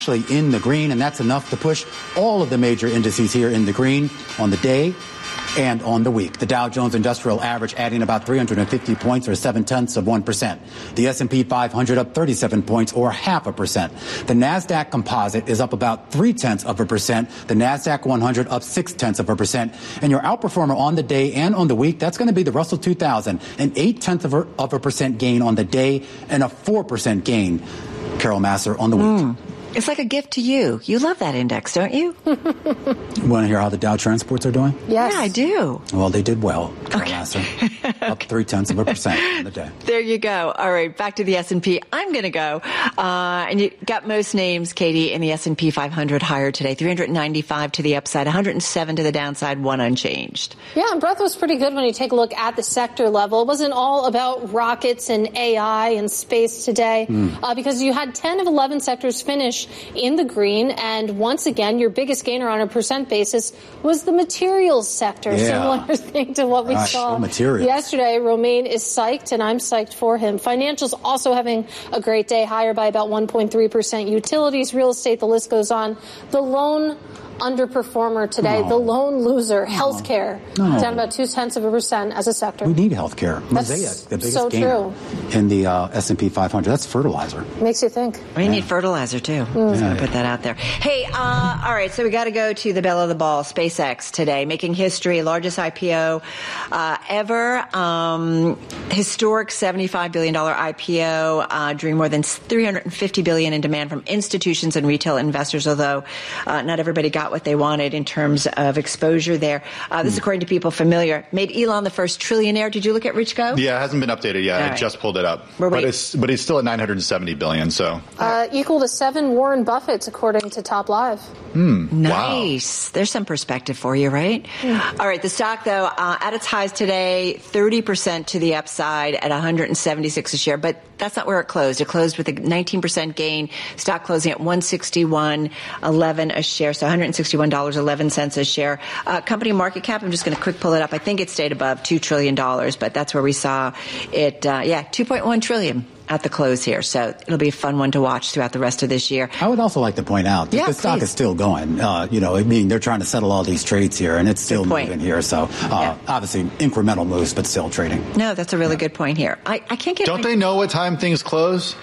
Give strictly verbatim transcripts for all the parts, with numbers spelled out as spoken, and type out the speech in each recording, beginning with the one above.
actually in the green, and that's enough to push all of the major indices here in the green on the day and on the week. The Dow Jones Industrial Average adding about three hundred fifty points, or seven-tenths of one percent. The S and P five hundred up thirty-seven points, or half a percent. The NASDAQ Composite is up about three-tenths of a percent. The NASDAQ one hundred up six-tenths of a percent. And your outperformer on the day and on the week, that's going to be the Russell two thousand, an eight-tenths of a, of a percent gain on the day and a four percent gain, Carol Massar, on the week. Mm. It's like a gift to you. You love that index, don't you? You want to hear how the Dow Transports are doing? Yes. Yeah, I do. Well, they did well, Carol okay. Massar. Up three-tenths of a percent on the day. There you go. All right, back to the S and P. I'm going to go. Uh, and you got most names, Katie, in the S and P five hundred higher today. three hundred ninety-five to the upside, one hundred seven to the downside, one unchanged. Yeah, and breadth was pretty good when you take a look at the sector level. It wasn't all about rockets and A I and space today, mm. uh, because you had ten of eleven sectors finish in the green. And once again, your biggest gainer on a percent basis was the materials sector. Yeah. Similar thing to what we Gosh, saw materials. yesterday. Romain is psyched, and I'm psyched for him. Financials also having a great day, higher by about one point three percent. Utilities, real estate, the list goes on. The lone underperformer today, no. the lone loser, no. healthcare, no. down about two-tenths of a percent as a sector. We need healthcare. That's Mosaic, the biggest so gainer true. in the uh, S and P five hundred. That's fertilizer. Makes you think. We yeah. need fertilizer, too. Mm. Just going to put that out there. Hey, uh, all right, so we got to go to the belle of the ball, SpaceX today, making history, largest I P O uh, ever, um, historic seventy-five billion dollars I P O, uh, drawing more than three hundred fifty billion dollars in demand from institutions and retail investors, although uh, not everybody got what they wanted in terms of exposure there. Uh, this, mm. according to people familiar, made Elon the first trillionaire. Did you look at Rich Go? Yeah, it hasn't been updated yet. All I right. just pulled it up. We're but waiting. it's but he's still at nine hundred seventy billion dollars, so. Uh, equal to seven Warren Buffetts, according to Top Live. Hmm. Nice. Wow. There's some perspective for you, right? Mm. All right. The stock, though, uh, at its highs today, thirty percent to the upside at one hundred seventy-six a share. But that's not where it closed. It closed with a nineteen percent gain. Stock closing at one hundred sixty-one eleven a share. So one hundred sixty-one dollars and eleven cents a share. Uh, company market cap, I'm just going to quick pull it up. I think it stayed above two trillion dollars, but that's where we saw it. Uh, yeah, two point one trillion dollars. At the close here. So it'll be a fun one to watch throughout the rest of this year. I would also like to point out that yeah, the stock please. is still going. Uh, you know, I mean, they're trying to settle all these trades here, and it's still moving here. So uh, yeah. obviously incremental moves, but still trading. No, that's a really yeah. good point here. I, I can't get. Don't my... they know what time things close?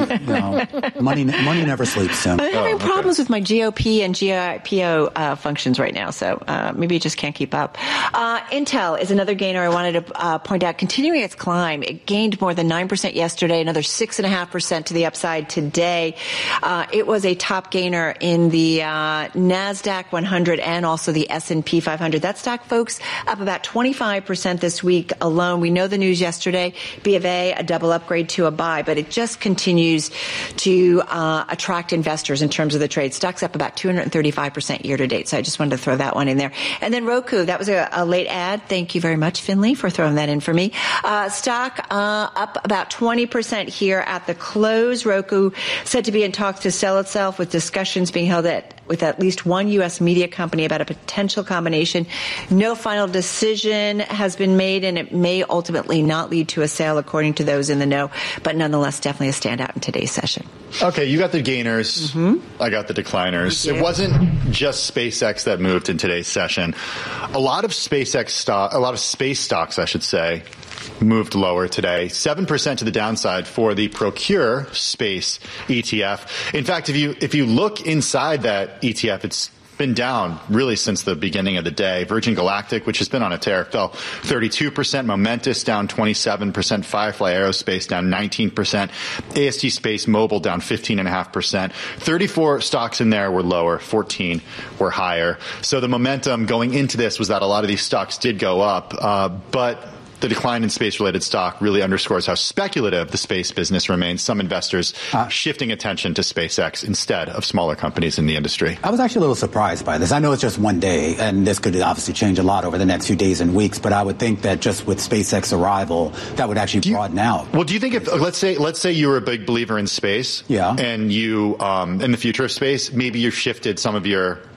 no, money money never sleeps, Tim. I'm having oh, okay. problems with my G O P and G I P O uh, functions right now, so uh, maybe you just can't keep up. Uh, Intel is another gainer I wanted to uh, point out. Continuing its climb, it gained more than nine percent yesterday, another six point five percent to the upside today. Uh, it was a top gainer in the uh, NASDAQ one hundred and also the S and P five hundred. That stock, folks, up about twenty-five percent this week alone. We know the news yesterday, B of A, a double upgrade to a buy, but it just continues to uh, attract investors in terms of the trade. Stock's up about two hundred thirty-five percent year to date, so I just wanted to throw that one in there. And then Roku, that was a, a late ad. Thank you very much, Finley, for throwing that in for me. Uh, stock uh, up about twenty percent here at the close. Roku said to be in talks to sell itself, with discussions being held at with at least one U S media company about a potential combination. No final decision has been made, and it may ultimately not lead to a sale, according to those in the know, but nonetheless, definitely a standout in today's session. Okay, you got the gainers. Mm-hmm. I got the decliners. It wasn't just SpaceX that moved in today's session. A lot of SpaceX stock, a lot of space stocks, I should say, moved lower today, seven percent to the downside for the Procure Space E T F. In fact, if you if you look inside that E T F, it's been down really since the beginning of the day. Virgin Galactic, which has been on a tear, fell thirty-two percent. Momentus down twenty-seven percent. Firefly Aerospace down nineteen percent. A S T Space Mobile down fifteen point five percent. thirty-four stocks in there were lower, fourteen were higher. So the momentum going into this was that a lot of these stocks did go up, uh, but the decline in space-related stock really underscores how speculative the space business remains. Some investors uh, shifting attention to SpaceX instead of smaller companies in the industry. I was actually a little surprised by this. I know it's just one day, and this could obviously change a lot over the next few days and weeks, but I would think that just with SpaceX arrival, that would actually you, broaden out. Well, do you think if, let's say, let's say you were a big believer in space, yeah, and you, um, in the future of space, maybe you shifted some of your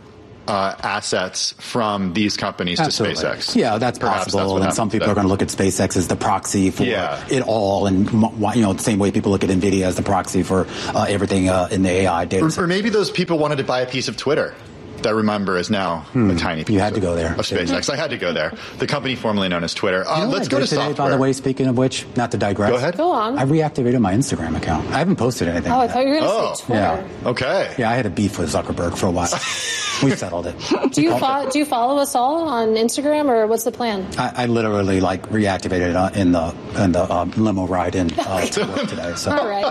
uh, assets from these companies Absolutely. to SpaceX. Yeah, that's Perhaps possible. That's and some people today. are going to look at SpaceX as the proxy for Yeah. it all, and you know, the same way people look at NVIDIA as the proxy for uh, everything uh, in the A I data. Or, or maybe those people wanted to buy a piece of Twitter. That, remember, is now hmm. a tiny piece You had to go there. of SpaceX. I had to go there. The company formerly known as Twitter. Uh, you know let's what I go to did today, software. By the way, speaking of which, not to digress. Go ahead. Go on. I reactivated my Instagram account. I haven't posted anything. Oh, I yet. thought you were going to Oh. say Twitter. Yeah. Okay. Yeah, I had a beef with Zuckerberg for a while. We settled it. Do you fo- do you follow us all on Instagram, or what's the plan? I, I literally like reactivated uh, in the in the um, limo ride in uh, to work today. So, All right.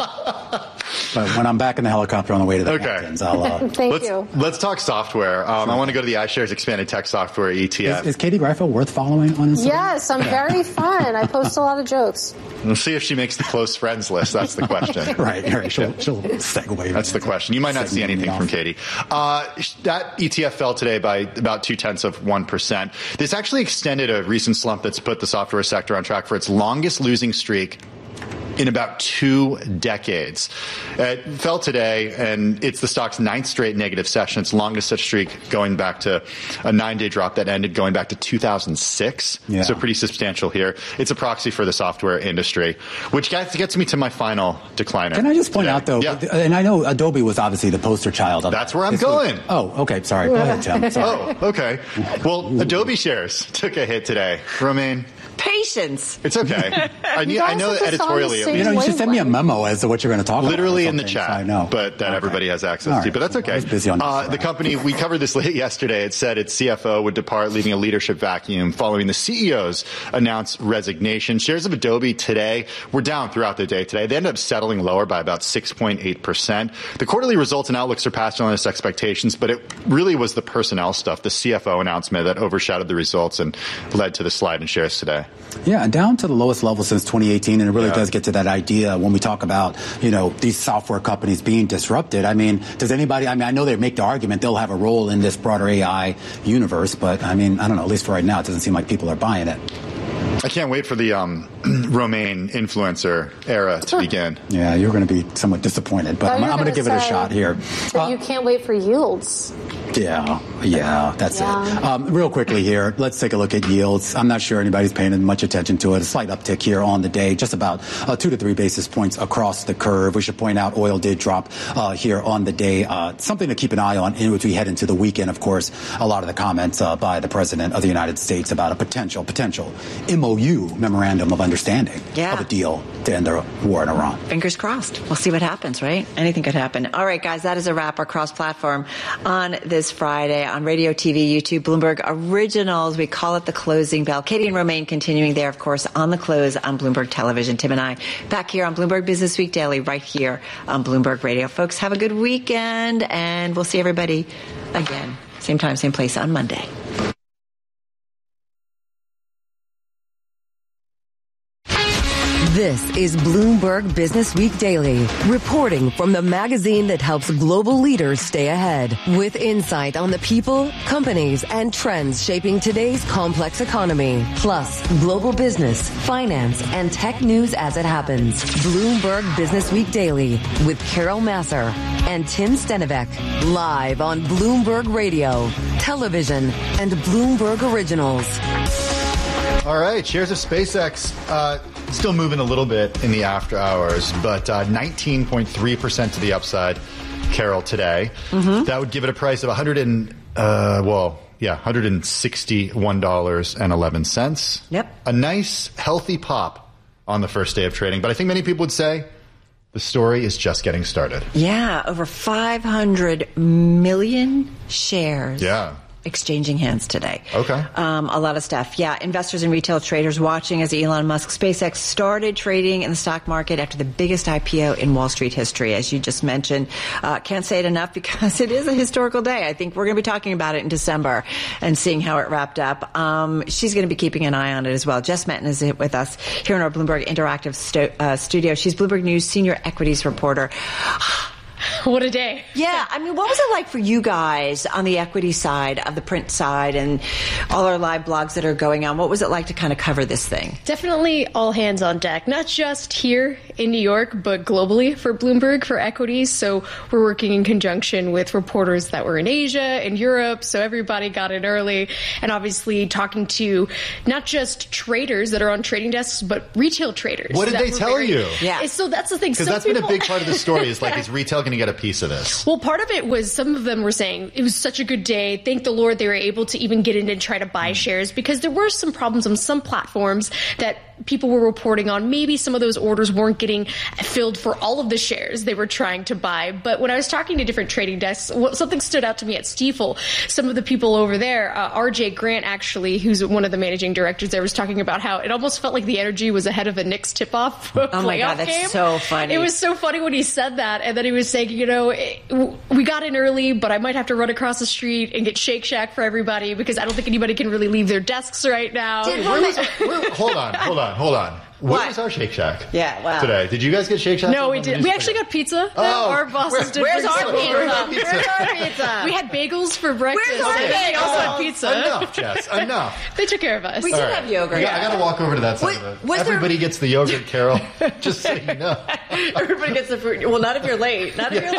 but, but when I'm back in the helicopter on the way to the Okay. Hamptons, I'll. Uh, Thank Let's, you. let's talk software. Um, I want to go to the iShares Expanded Tech Software E T F. is, is Katie Greifeld worth following on Instagram? Yes, I'm very fun. I post a lot of jokes. We'll see if she makes the close friends list. That's the question. Right, right. She'll, she'll segue. That's the question. You might not see anything from Katie. Uh, that E T F fell today by about two tenths of one percent. This actually extended a recent slump that's put the software sector on track for its longest losing streak in about two decades. It fell today, and it's the stock's ninth straight negative session. Its longest such streak going back to a nine-day drop that ended going back to two thousand six. Yeah. So pretty substantial here. It's a proxy for the software industry, which gets, gets me to my final decliner. Can I just point today. out, though, Yeah. and I know Adobe was obviously the poster child of That's that. where I'm This going. was- oh, okay. Sorry. Go ahead, Tim. Sorry. Oh, okay. Well, Adobe shares took a hit today. Romaine, Patience. it's okay. I, need, You I guys know are just on the editorially, at same You know, you should send me a wavelength. memo as to what you're going to talk about. literally or in the something, chat, so I know. but that Okay. everybody has access All to. right. But that's okay. I was busy on uh, Instagram. the company, we covered this late yesterday. It said its C F O would depart, leaving a leadership vacuum following the C E O's announced resignation. Shares of Adobe today were down throughout the day today. They ended up settling lower by about six point eight percent. The quarterly results and outlook surpassed analyst expectations, but it really was the personnel stuff, the C F O announcement, that overshadowed the results and led to the slide in shares today. Yeah, down to the lowest level since twenty eighteen, and it really Yeah. does get to that idea when we talk about, you know, these software companies being disrupted. I mean, does anybody, I mean, I know they make the argument they'll have a role in this broader A I universe, but I mean, I don't know, at least for right now, it doesn't seem like people are buying it. I can't wait for the um, Romaine influencer era to begin. Yeah, you're going to be somewhat disappointed, but Oh, I'm, you're I'm going to gonna give it a say shot here. That you can't wait for yields. Yeah, yeah, that's Yeah. it. Um, real quickly here, let's take a look at yields. I'm not sure anybody's paying much attention to it. A slight uptick here on the day, just about uh, two to three basis points across the curve. We should point out oil did drop uh, here on the day. Uh, something to keep an eye on in which we head into the weekend. Of course, a lot of the comments uh, by the President of the United States about a potential, potential M O U, Memorandum of Understanding, Yeah. of a deal to end the war in Iran. Fingers crossed. We'll see what happens, right? Anything could happen. All right, guys, that is a wrap. Our cross-platform on this Friday on radio, T V, YouTube, Bloomberg Originals. We call it the closing bell. Katie and Romaine continuing there, of course, on the close on Bloomberg Television. Tim and I back here on Bloomberg Business Week Daily, right here on Bloomberg Radio. Folks, have a good weekend, and we'll see everybody again, same time, same place on Monday. This is Bloomberg Business Week Daily, reporting from the magazine that helps global leaders stay ahead, with insight on the people, companies, and trends shaping today's complex economy, plus global business, finance, and tech news as it happens. Bloomberg Business Week Daily with Carol Masser and Tim Stenivek, live on Bloomberg Radio, television, and Bloomberg Originals. All right, shares of SpaceX uh, still moving a little bit in the after hours, but uh, nineteen point three percent to the upside, Carol, today. Mm-hmm. That would give it a price of one hundred and, uh, well, yeah, one hundred sixty-one dollars and eleven cents. Yep. A nice, healthy pop on the first day of trading, but I think many people would say the story is just getting started. Yeah, over five hundred million shares. Yeah. Exchanging hands today. Okay. Um, a lot of stuff. Yeah, investors and retail traders watching as Elon Musk SpaceX started trading in the stock market after the biggest I P O in Wall Street history, as you just mentioned. Uh, can't say it enough because it is a historical day. I think we're going to be talking about it in December and seeing how it wrapped up. Um, she's going to be keeping an eye on it as well. Jess Metton is with us here in our Bloomberg Interactive sto- uh, studio. She's Bloomberg News senior equities reporter. What a day. Yeah. I mean, what was it like for you guys on the equity side, of the print side, and all our live blogs that are going on? What was it like to kind of cover this thing? Definitely all hands on deck, not just here in New York, but globally for Bloomberg, for equities. So we're working in conjunction with reporters that were in Asia and Europe. So everybody got in early, and obviously talking to not just traders that are on trading desks, but retail traders. What did they tell very, you? Yeah. So that's the thing. Because that's people, been a big part of the story is like, is retail going to get a piece of this? Well, part of it was some of them were saying it was such a good day. Thank the Lord they were able to even get in and try to buy shares, because there were some problems on some platforms that people were reporting on. Maybe some of those orders weren't getting filled for all of the shares they were trying to buy. But when I was talking to different trading desks, something stood out to me at Stifel. Some of the people over there, uh, R J Grant, actually, who's one of the managing directors there, was talking about how it almost felt like the energy was ahead of a Knicks tip-off playoff Oh my God, that's game. so funny. It was so funny when he said that, and then he was saying, you know, it, we got in early, but I might have to run across the street and get Shake Shack for everybody, because I don't think anybody can really leave their desks right now. Did Where was, where, hold on, hold on, hold on. Where What? was our Shake Shack? Yeah, wow. Today. Did you guys get Shake Shack? No, we did. We actually got pizza. Oh, our bosses where- did. Where's bring our some pizza? over. Where's our pizza? We had bagels for breakfast. Where's our and they also had bagels? pizza. Enough, Jess. Enough. They took care of us. We All did right. have yogurt. I got, I got to walk over to that side Was- of it. was there- Everybody gets the yogurt, Carol. Just so you know. Everybody gets the fruit. Well, not if you're late. Not if you're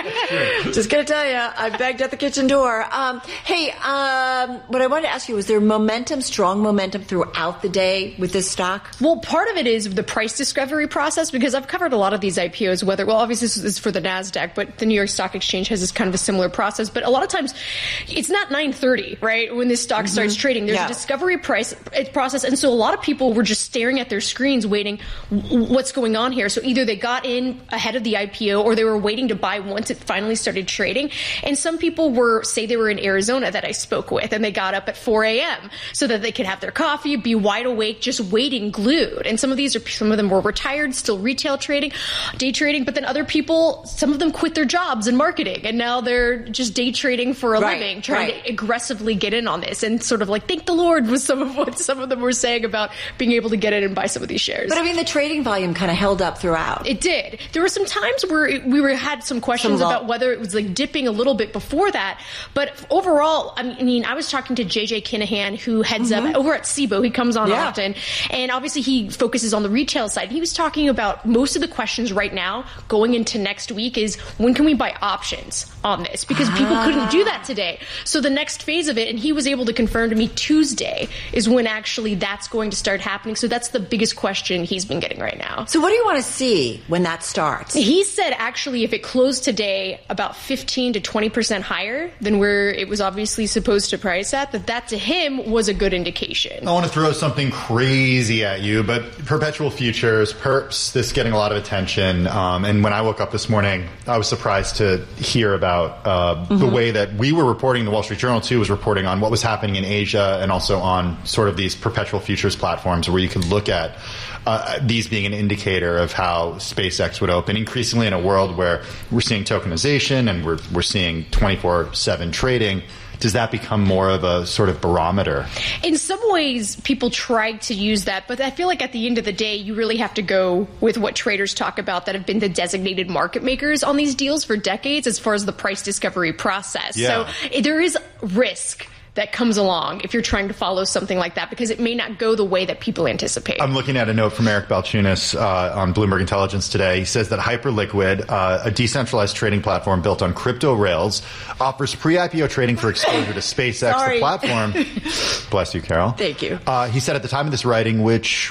late. Just gonna tell you, I begged at the kitchen door. Um, hey, um, what I wanted to ask you, was there momentum, strong momentum throughout the day with this stock? Well, part of it is the price discovery process, because I've covered a lot of these I P Os, whether, well, obviously this is for the NASDAQ, but the New York Stock Exchange has this kind of a similar process. But a lot of times it's not nine thirty, right, when this stock mm-hmm. starts trading. There's yeah. a discovery price process. And so a lot of people were just staring at their screens waiting, what's going on here? So either they got in ahead of the I P O, or they were waiting to buy once it finally started trading. And some people were, say they were in Arizona that I spoke with, and they got up at four a.m. so that they could have their coffee, be wide awake, just waiting, glued. And some of these are, some of them were retired, still retail trading, day trading, but then other people, some of them quit their jobs in marketing, and now they're just day trading for a right, living, trying right. to aggressively get in on this, and sort of like, thank the Lord was some of what some of them were saying about being able to get in and buy some of these shares. But I mean, the trading volume kind of held up throughout. It did. There were some times where it, we were had some questions Some about whether it was like dipping a little bit before that. But overall, I mean, I was talking to J J Kinahan, who heads mm-hmm. up over at S I B O. He comes on yeah. often, and obviously he focuses on the retail side. He was talking about most of the questions right now going into next week is, when can we buy options on this? Because ah. people couldn't do that today. So the next phase of it, and he was able to confirm to me Tuesday, is when actually that's going to start happening. So that's the biggest question he's been getting right now. So what do you want to see when that starts? He said actually if it closed today about fifteen to twenty percent higher than where it was obviously supposed to price at, that that to him was a good indication. I want to throw something crazy at you, but perpetual futures, perps, this getting a lot of attention. Um, and when I woke up this morning, I was surprised to hear about uh, mm-hmm. the way that we were reporting, the Wall Street Journal too was reporting on what was happening in Asia, and also on sort of these perpetual futures platforms where you could look at uh, these being an indicator of how SpaceX would open. Increasingly in a world where we're seeing tokenization and we're, we're seeing twenty-four seven trading, does that become more of a sort of barometer? In some ways, people try to use that, but I feel like at the end of the day, you really have to go with what traders talk about that have been the designated market makers on these deals for decades as far as the price discovery process. Yeah. So there is risk that comes along if you're trying to follow something like that, because it may not go the way that people anticipate. I'm looking at a note from Eric Balchunas uh, on Bloomberg Intelligence today. He says that Hyperliquid, uh, a decentralized trading platform built on crypto rails, offers pre-I P O trading for exposure to SpaceX. Sorry. The platform, bless you, Carol. Thank you. Uh, he said at the time of this writing, which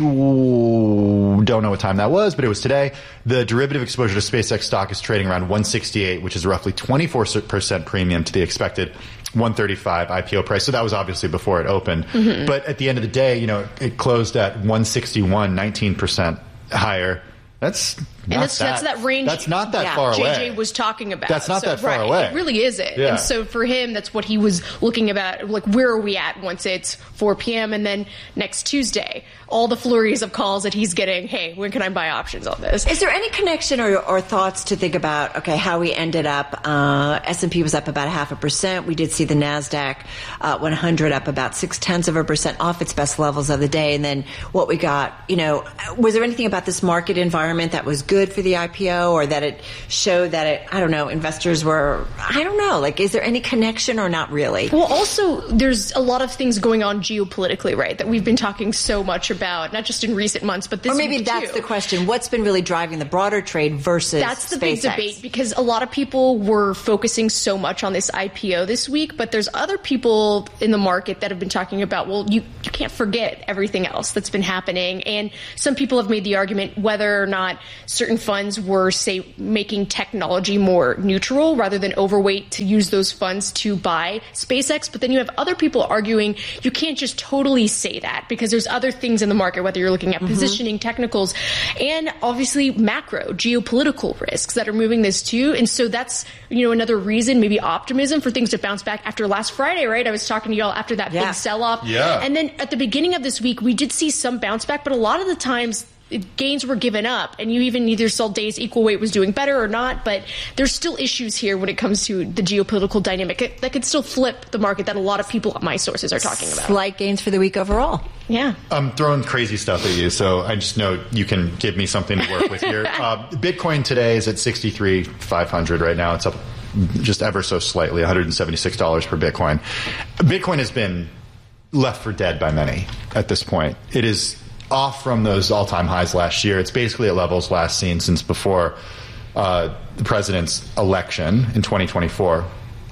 ooh, don't know what time that was, but it was today, the derivative exposure to SpaceX stock is trading around one sixty-eight, which is roughly twenty-four percent premium to the expected one thirty-five I P O price. So that was obviously before it opened. Mm-hmm. But at the end of the day, you know, it closed at one sixty-one, nineteen percent higher. That's not and that's, that, that's that range. That's not that yeah, far away. J J was talking about. That's not so, that far right, away. It really isn't. Yeah. And so for him, that's what he was looking about. Like, where are we at once it's four p.m. and then next Tuesday? All the flurries of calls that he's getting. Hey, when can I buy options on this? Is there any connection or, or thoughts to think about, okay, how we ended up? Uh, S and P was up about a half a percent. We did see the NASDAQ uh, one hundred up about six tenths of a percent off its best levels of the day. And then what we got, you know, was there anything about this market environment that was good? good for the I P O, or that it showed that it, I don't know, investors were, I don't know, like, is there any connection or not really? Well, also, there's a lot of things going on geopolitically, right, that we've been talking so much about, not just in recent months, but this Or maybe week that's too. the question. What's been really driving the broader trade versus That's the SpaceX? big debate, because a lot of people were focusing so much on this I P O this week, but there's other people in the market that have been talking about, well, you, you can't forget everything else that's been happening. And some people have made the argument whether or not certain funds were, say, making technology more neutral rather than overweight to use those funds to buy SpaceX. But then you have other people arguing you can't just totally say that, because there's other things in the market, whether you're looking at mm-hmm. positioning, technicals, and obviously macro, geopolitical risks that are moving this too. And so that's, you know, another reason, maybe optimism for things to bounce back after last Friday, right? I was talking to y'all after that yeah. big sell-off. Yeah. And then at the beginning of this week, we did see some bounce back, but a lot of the times gains were given up, and you even either saw days equal weight was doing better or not, but there's still issues here when it comes to the geopolitical dynamic it, that could still flip the market that a lot of people, my sources, are talking about. Slight gains for the week overall. Yeah. I'm throwing crazy stuff at you, so I just know you can give me something to work with here. Uh, Bitcoin today is at sixty-three thousand five hundred right now. It's up just ever so slightly, one hundred seventy-six dollars per Bitcoin. Bitcoin has been left for dead by many at this point. It is off from those all-time highs last year. It's basically at levels last seen since before uh, the president's election in twenty twenty-four.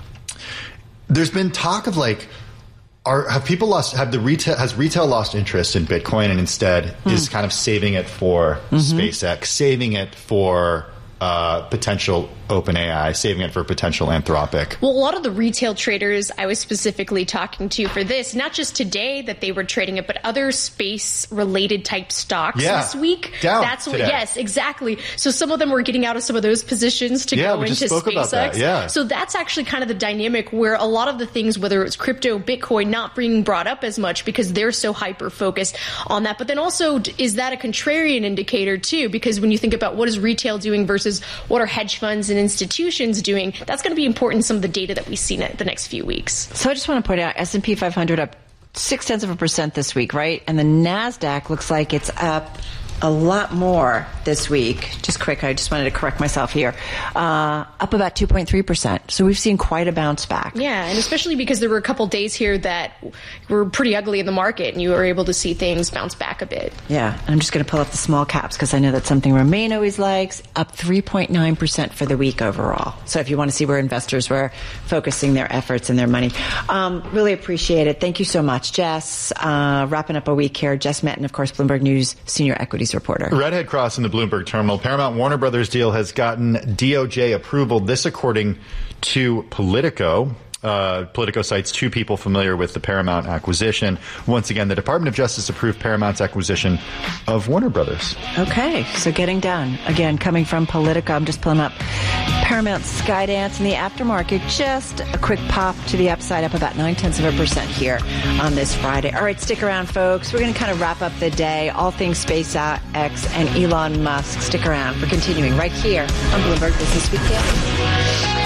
There's been talk of like, are have people lost? Have the retail has retail lost interest in Bitcoin and instead hmm. is kind of saving it for mm-hmm. SpaceX, saving it for uh, potential OpenAI, saving it for potential Anthropic? Well, a lot of the retail traders I was specifically talking to for this, not just today that they were trading it, but other space-related type stocks yeah. this week. Down That's what, today. Yes, exactly. So some of them were getting out of some of those positions to yeah, go we into just spoke SpaceX. About that. Yeah. So that's actually kind of the dynamic where a lot of the things, whether it's crypto, Bitcoin, not being brought up as much because they're so hyper-focused on that. But then also, is that a contrarian indicator too? Because when you think about what is retail doing versus what are hedge funds and institutions doing, that's going to be important in some of the data that we see in the next few weeks. So I just want to point out, S and P five hundred up six tenths of a percent this week, right? And the NASDAQ looks like it's up a lot more this week. Just quick, I just wanted to correct myself here. Uh, up about two point three percent. So we've seen quite a bounce back. Yeah, and especially because there were a couple days here that were pretty ugly in the market, and you were able to see things bounce back a bit. Yeah, and I'm just going to pull up the small caps because I know that's something Romain always likes. Up three point nine percent for the week overall. So if you want to see where investors were focusing their efforts and their money. Um, really appreciate it. Thank you so much, Jess. Uh, wrapping up a week here. Jess Metton, of course, Bloomberg News senior equities reporter. Redhead crossing the Bloomberg terminal. Paramount Warner Brothers deal has gotten D O J approval. This according to Politico. Uh, Politico cites two people familiar with the Paramount acquisition. Once again, the Department of Justice approved Paramount's acquisition of Warner Brothers. Okay, so getting done. Again, coming from Politico, I'm just pulling up Paramount Skydance in the aftermarket. Just a quick pop to the upside, up about nine tenths of a percent here on this Friday. All right, stick around, folks. We're going to kind of wrap up the day. All things SpaceX and Elon Musk. Stick around for continuing right here on Bloomberg Business Week Daily.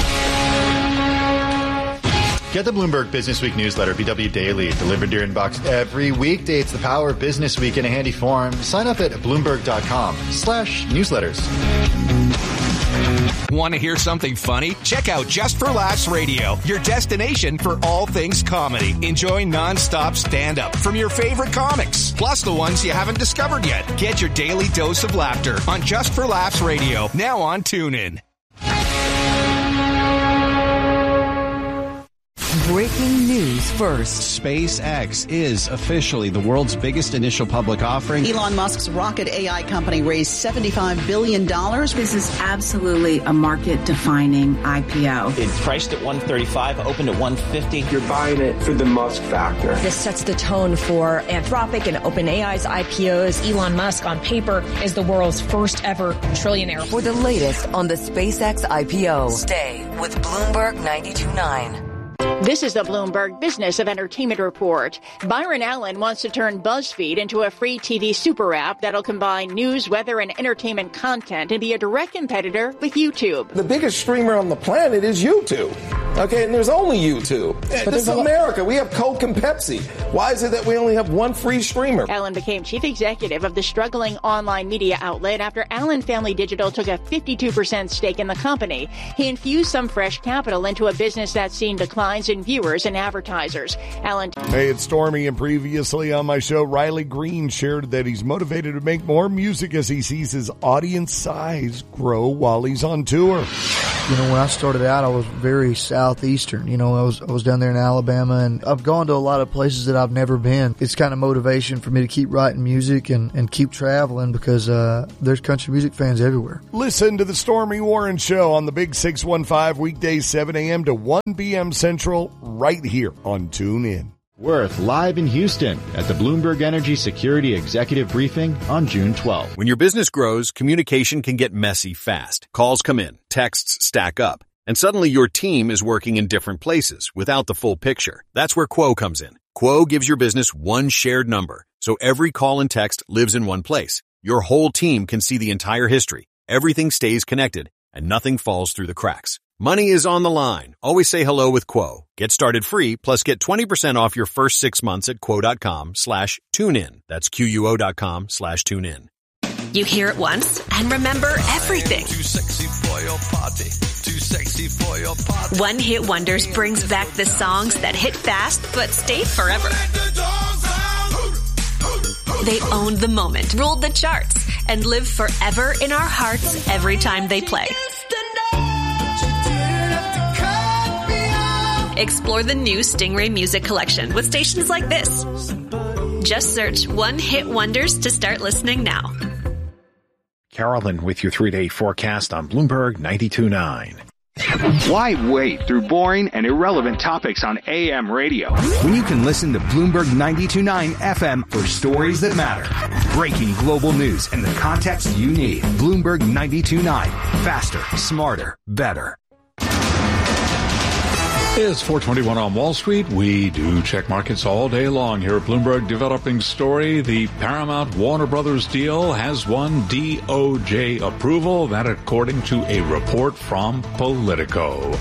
Get the Bloomberg Business Week newsletter, B W Daily, delivered to your inbox every weekday. It's the power of Business Week in a handy form. Sign up at Bloomberg.com slash newsletters. Want to hear something funny? Check out Just for Laughs Radio, your destination for all things comedy. Enjoy nonstop stand-up from your favorite comics, plus the ones you haven't discovered yet. Get your daily dose of laughter on Just for Laughs Radio, now on TuneIn. Breaking news first. SpaceX is officially the world's biggest initial public offering. Elon Musk's rocket A I company raised seventy-five billion dollars. This is absolutely a market-defining I P O. It's priced at one thirty-five, opened at one fifty. You're buying it for the Musk factor. This sets the tone for Anthropic and OpenAI's I P Os. Elon Musk, on paper, is the world's first ever trillionaire. For the latest on the SpaceX I P O, stay with Bloomberg ninety-two point nine. This is the Bloomberg Business of Entertainment Report. Byron Allen wants to turn BuzzFeed into a free T V super app that'll combine news, weather, and entertainment content and be a direct competitor with YouTube. The biggest streamer on the planet is YouTube. Okay, and there's only you two. But this is America. We have Coke and Pepsi. Why is it that we only have one free streamer? Allen became chief executive of the struggling online media outlet after Allen Family Digital took a fifty-two percent stake in the company. He infused some fresh capital into a business that's seen declines in viewers and advertisers. Allen. Hey, it's Stormy, and previously on my show, Riley Green shared that he's motivated to make more music as he sees his audience size grow while he's on tour. You know, when I started out, I was very southeastern. You know, I was I was down there in Alabama, and I've gone to a lot of places that I've never been. It's kind of motivation for me to keep writing music and, and keep traveling because uh, there's country music fans everywhere. Listen to the Stormy Warren Show on the Big six one five, weekdays seven a.m. to one p.m. Central, right here on TuneIn. Worth live in Houston at the Bloomberg Energy Security Executive Briefing on June twelfth. When your business grows, communication can get messy fast. Calls come in, texts stack up, and suddenly your team is working in different places without the full picture. That's where Quo comes in. Quo gives your business one shared number, so every call and text lives in one place. Your whole team can see the entire history. Everything stays connected, and nothing falls through the cracks. Money is on the line. Always say hello with Quo. Get started free, plus get twenty percent off your first six months at quo.com slash tune in. That's Q-U-O dot com slash tune in. You hear it once and remember everything. Too sexy for your party. Too sexy for your party. One Hit Wonders brings back the songs that hit fast but stayed forever. They owned the moment, ruled the charts, and live forever in our hearts every time they play. Explore the new Stingray Music Collection with stations like this. Just search One Hit Wonders to start listening now. Carolyn with your three-day forecast on Bloomberg ninety-two point nine. Why wait through boring and irrelevant topics on A M radio when you can listen to Bloomberg ninety-two point nine F M for stories that matter? Breaking global news and the context you need. Bloomberg ninety-two point nine. Faster, smarter, better. It's four twenty-one on Wall Street. We do check markets all day long here at Bloomberg. Developing story. The Paramount Warner Brothers deal has won D O J approval. That according to a report from Politico.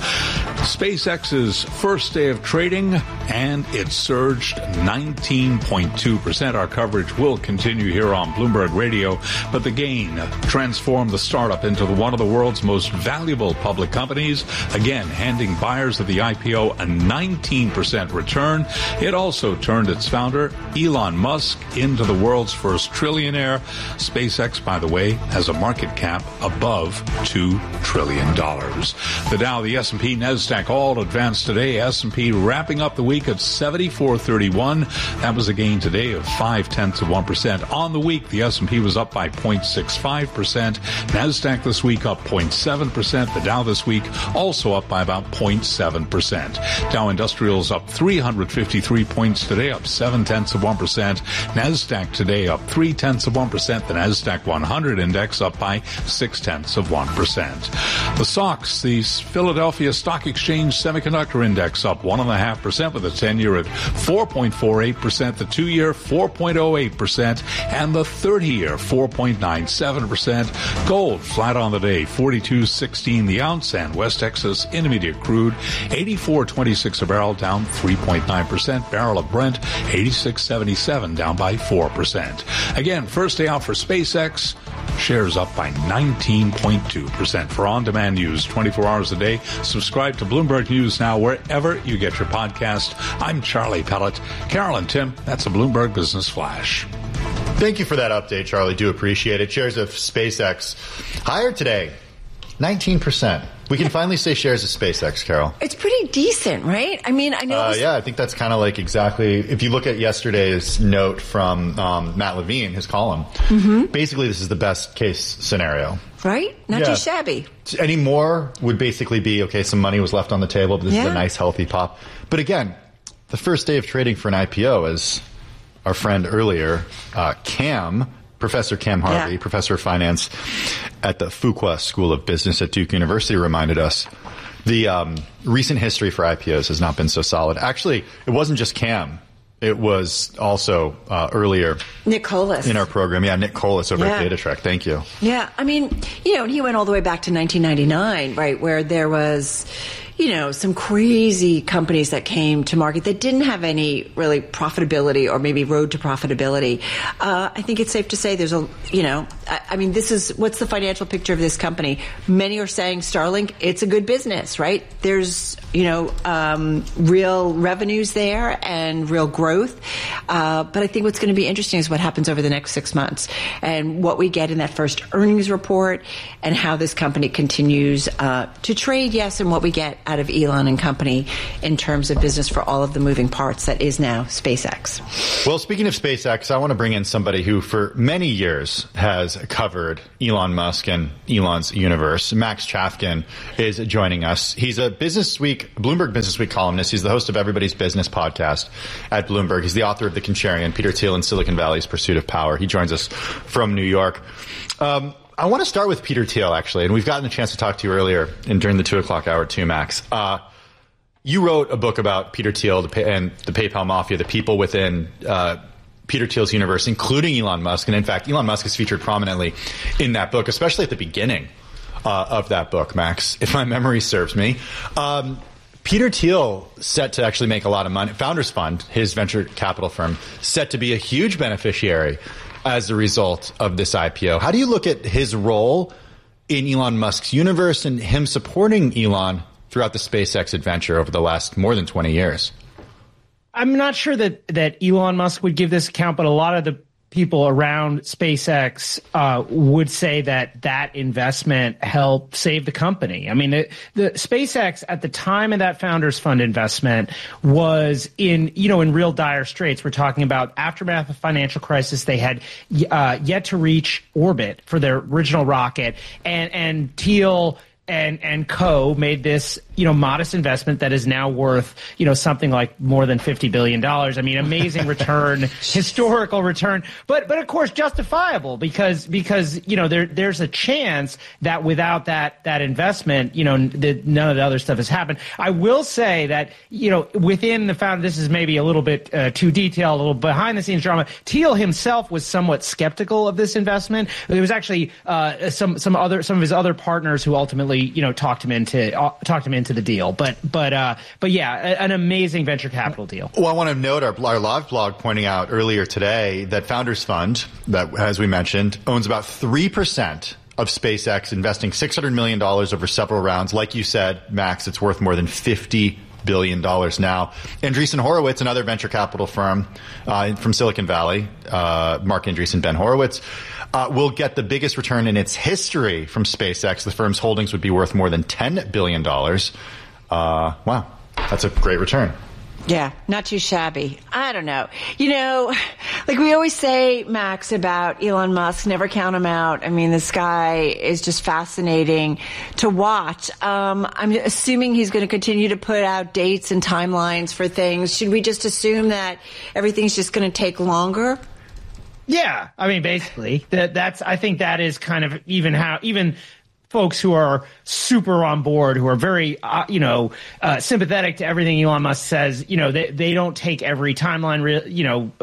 SpaceX's first day of trading, and it surged nineteen point two percent. Our coverage will continue here on Bloomberg Radio, but the gain transformed the startup into one of the world's most valuable public companies, again handing buyers of the I P O a nineteen percent return. It also turned its founder, Elon Musk, into the world's first trillionaire. SpaceX, by the way, has a market cap above two trillion dollars. The Dow, the S and P, NASDAQ all advanced today. S and P wrapping up the week at seventy-four thirty-one. That was a gain today of five tenths of one percent. On the week, the S and P was up by zero point six five percent. NASDAQ this week up zero point seven percent. The Dow this week also up by about zero point seven percent. Dow Industrials up three hundred fifty-three points today, up seven tenths of one percent. NASDAQ today up three tenths of one percent. The NASDAQ one hundred index up by six tenths of one percent. The S O X, the Philadelphia Stock Exchange Semiconductor Index up one point five percent with the ten-year at four point four eight percent, the two-year four point oh eight percent, and the thirty-year four point nine seven percent. Gold flat on the day, forty-two sixteen the ounce, and West Texas Intermediate crude eighty-four twenty-six a barrel, down three point nine percent. Barrel of Brent eighty-six seventy-seven, down by four percent. Again, first day out for SpaceX. Shares up by nineteen point two percent. For on-demand news twenty-four hours a day, subscribe to Bloomberg News Now wherever you get your podcast. I'm Charlie Pellet. Carol and Tim, that's a Bloomberg Business Flash. Thank you for that update, Charlie. Do appreciate it. Shares of SpaceX higher today, nineteen percent. We can finally say shares of SpaceX, Carol. It's pretty decent, right? I mean, I know. Uh, yeah, I think that's kind of like exactly, if you look at yesterday's note from um, Matt Levine, his column, mm-hmm. basically this is the best case scenario. Right? Not yeah. too shabby. Any more would basically be, okay, some money was left on the table, but this yeah. is a nice, healthy pop. But again, the first day of trading for an I P O, as our friend earlier, uh, Cam, Professor Cam Harvey, yeah. professor of finance at the Fuqua School of Business at Duke University, reminded us the um, recent history for I P Os has not been so solid. Actually, it wasn't just Cam. It was also uh, earlier Nick Colas in our program. Yeah, Nick Colas over yeah. at DataTrek. Thank you. Yeah, I mean, you know, he went all the way back to nineteen ninety-nine, right, where there was, you know, some crazy companies that came to market that didn't have any really profitability or maybe road to profitability. Uh, I think it's safe to say there's a, you know, I, I mean, this is, what's the financial picture of this company? Many are saying Starlink, it's a good business, right? There's, you know, um, real revenues there and real growth. Uh, but I think what's going to be interesting is what happens over the next six months and what we get in that first earnings report and how this company continues uh, to trade, yes, and what we get out of Elon and company in terms of business for all of the moving parts that is now SpaceX. Well, speaking of SpaceX, I want to bring in somebody who for many years has covered Elon Musk and Elon's universe. Max Chafkin is joining us. He's a Business Week, Bloomberg Business Week columnist. He's the host of Everybody's Business podcast at Bloomberg. He's the author of The Contrarian, Peter Thiel and Silicon Valley's Pursuit of Power. He joins us from New York. Um, I want to start with Peter Thiel, actually, and we've gotten a chance to talk to you earlier and during the two o'clock hour too, Max. Uh, you wrote a book about Peter Thiel and the PayPal mafia, the people within uh, Peter Thiel's universe, including Elon Musk. And in fact, Elon Musk is featured prominently in that book, especially at the beginning uh, of that book, Max, if my memory serves me. Um, Peter Thiel set to actually make a lot of money. Founders Fund, his venture capital firm, set to be a huge beneficiary as a result of this I P O. How do you look at his role in Elon Musk's universe and him supporting Elon throughout the SpaceX adventure over the last more than twenty years? I'm not sure that, that Elon Musk would give this account, but a lot of the people around SpaceX uh, would say that that investment helped save the company. I mean, the, the SpaceX at the time of that Founders Fund investment was in, you know, in real dire straits. We're talking about aftermath of financial crisis. They had uh, yet to reach orbit for their original rocket, and and Thiel and and co made this, you know, modest investment that is now worth, you know, something like more than fifty billion dollars. I mean, amazing return, historical return, but but of course justifiable because because you know there there's a chance that without that that investment, you know, the, none of the other stuff has happened. I will say that, you know, within the found this is maybe a little bit uh, too detailed, a little behind the scenes drama. Thiel himself was somewhat skeptical of this investment. There was actually uh, some some other some of his other partners who ultimately, you know, talked him into uh, talked him into the deal. But but uh, but yeah, a, an amazing venture capital deal. Well, I want to note our, our live blog pointing out earlier today that Founders Fund, that as we mentioned, owns about three percent of SpaceX, investing six hundred million dollars over several rounds. Like you said, Max, it's worth more than fifty billion dollars now. Andreessen Horowitz, another venture capital firm uh, from Silicon Valley, uh, Mark Andreessen, Ben Horowitz, Uh, will get the biggest return in its history from SpaceX. The firm's holdings would be worth more than ten billion dollars. Uh, wow, that's a great return. Yeah, not too shabby. I don't know. You know, like we always say, Max, about Elon Musk, never count him out. I mean, this guy is just fascinating to watch. Um, I'm assuming he's going to continue to put out dates and timelines for things. Should we just assume that everything's just going to take longer? Yeah, I mean, basically, that that's. I think that is kind of even how even folks who are super on board, who are very, uh, you know, uh, sympathetic to everything Elon Musk says. You know, they they don't take every timeline, re- you know,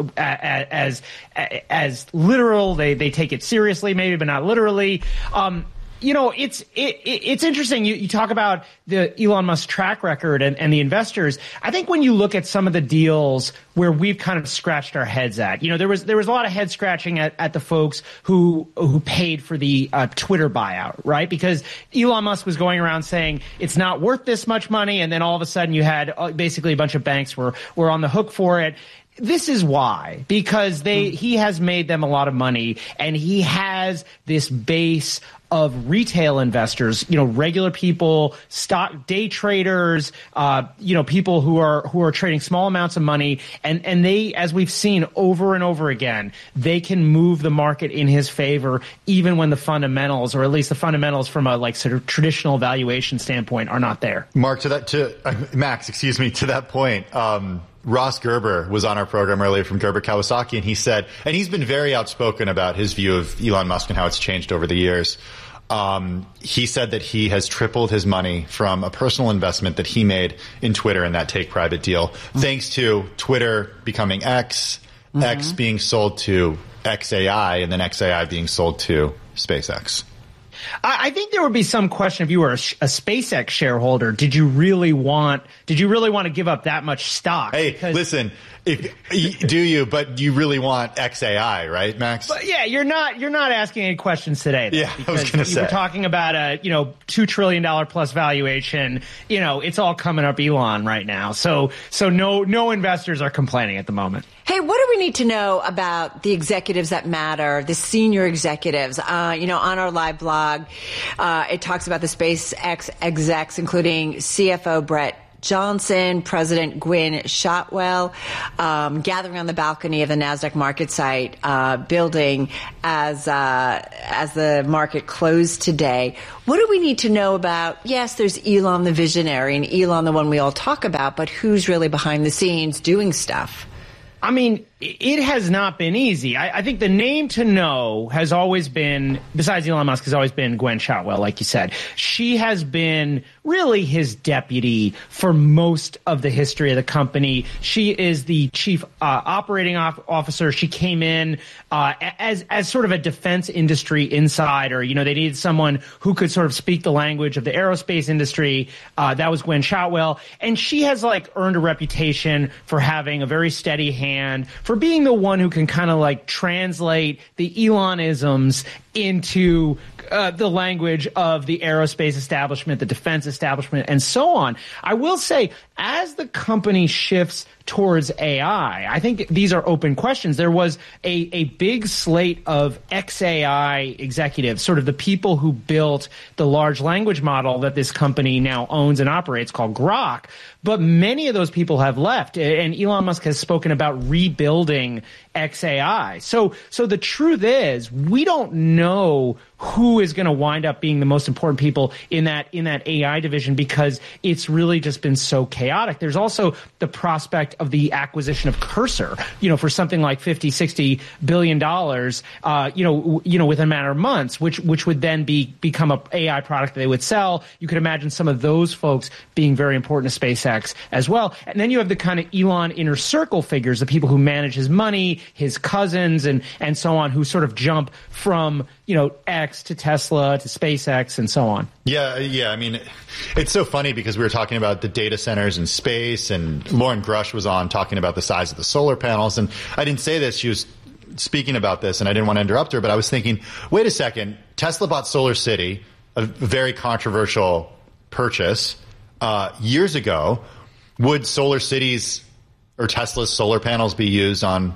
as as, as literal. They they take it seriously, maybe, but not literally. Um, You know, it's it, it's interesting. You, you talk about the Elon Musk track record and, and the investors. I think when you look at some of the deals where we've kind of scratched our heads at, you know, there was there was a lot of head scratching at, at the folks who who paid for the uh, Twitter buyout, right? Because Elon Musk was going around saying it's not worth this much money, and then all of a sudden you had uh, basically a bunch of banks were were on the hook for it. This is why, because they he has made them a lot of money, and he has this base of retail investors, you know, regular people, stock day traders, uh, you know, people who are who are trading small amounts of money, and and they, as we've seen over and over again, they can move the market in his favor, even when the fundamentals, or at least the fundamentals from a like sort of traditional valuation standpoint, are not there. Mark, to that, to uh, Max, excuse me, to that point. Um, Ross Gerber was on our program earlier from Gerber Kawasaki, and he said, and he's been very outspoken about his view of Elon Musk and how it's changed over the years. Um, he said that he has tripled his money from a personal investment that he made in Twitter in that take private deal, mm-hmm. thanks to Twitter becoming X, mm-hmm. X being sold to X A I, and then X A I being sold to SpaceX. I, I think there would be some question if you were a, a SpaceX shareholder. Did you really want? Did you really want to give up that much stock? Hey, because, listen. If, do you? But you really want X A I, right, Max? But yeah, you're not. You're not asking any questions today. Though, yeah, I was going to say we're talking about a you know two trillion dollar plus valuation. You know, it's all coming up Elon right now. So so no no investors are complaining at the moment. Hey, what do we need to know about the executives that matter, the senior executives? Uh, you know, on our live blog, uh, it talks about the SpaceX execs, including C F O Brett Johnson, President Gwynne Shotwell, um, gathering on the balcony of the NASDAQ market site uh, building as uh, as the market closed today. What do we need to know about, yes, there's Elon the visionary and Elon the one we all talk about, but who's really behind the scenes doing stuff? I mean, it has not been easy. I, I think the name to know has always been, besides Elon Musk, has always been Gwynne Shotwell, like you said. She has been really his deputy for most of the history of the company. She is the chief uh, operating op- officer. She came in uh, as as sort of a defense industry insider. You know, they needed someone who could sort of speak the language of the aerospace industry. Uh, that was Gwynne Shotwell. And she has, like, earned a reputation for having a very steady hand, for being the one who can kind of like translate the Elonisms into uh, the language of the aerospace establishment, the defense establishment, and so on. I will say, as the company shifts towards A I, I think these are open questions. There was a, a big slate of X A I executives, sort of the people who built the large language model that this company now owns and operates called Grok. But many of those people have left, and Elon Musk has spoken about rebuilding X A I. So, so the truth is, we don't know who is going to wind up being the most important people in that in that A I division, because it's really just been so chaotic. There's also the prospect of the acquisition of Cursor, you know, for something like fifty, sixty billion dollars, uh, you know, w- you know, within a matter of months, which which would then be become a A I product that they would sell. You could imagine some of those folks being very important to SpaceX as well. And then you have the kind of Elon inner circle figures, the people who manage his money, his cousins, and and so on, who sort of jump from, you know, X to Tesla to SpaceX and so on. Yeah, yeah. I mean, it's so funny because we were talking about the data centers in space, and Lauren Grush was on talking about the size of the solar panels. And I didn't say this. She was speaking about this, and I didn't want to interrupt her, but I was thinking, wait a second. Tesla bought Solar City, a very controversial purchase, uh, years ago. Would Solar Cities or Tesla's solar panels be used on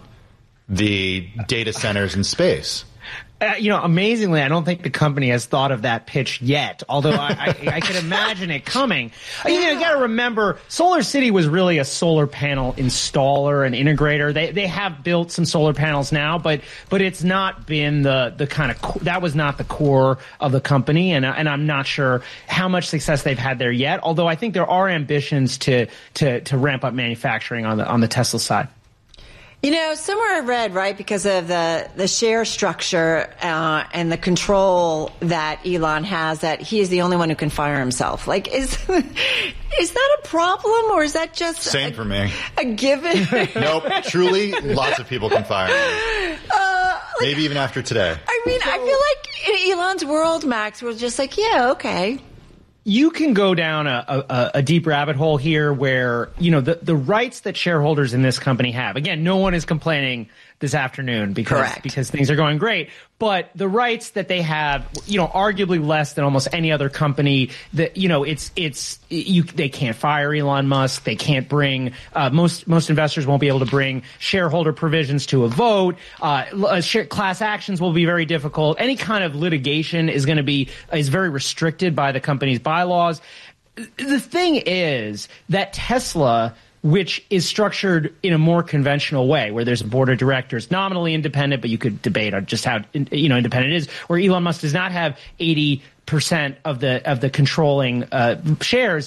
the data centers in space? Uh, you know, amazingly, I don't think the company has thought of that pitch yet, although I, I, I can imagine it coming. You know, you got to remember, Solar City was really a solar panel installer and integrator. They they have built some solar panels now, but but it's not been the the kind of co- that was not the core of the company, and and I'm not sure how much success they've had there yet. Although I think there are ambitions to to to ramp up manufacturing on the on the Tesla side. You know, somewhere I read, right, because of the, the share structure uh, and the control that Elon has, that he is the only one who can fire himself. Like, is is that a problem, or is that just same a, for me? A given? Nope. Truly, lots of people can fire me. Uh, like, maybe even after today. I mean, so, I feel like in Elon's world, Max, was just like, yeah, okay. You can go down a, a, a deep rabbit hole here where, you know, the, the rights that shareholders in this company have. Again, no one is complaining this afternoon because Correct. because things are going great. But the rights that they have, you know, arguably less than almost any other company. That, you know, it's it's you. They can't fire Elon Musk. They can't bring uh, most most investors won't be able to bring shareholder provisions to a vote. Uh, share, class actions will be very difficult. Any kind of litigation is going to be is very restricted by the company's bylaws. The thing is that Tesla, which is structured in a more conventional way, where there's a board of directors, nominally independent, but you could debate on just how, you know, independent it is, where Elon Musk does not have eighty percent of the of the controlling uh, shares.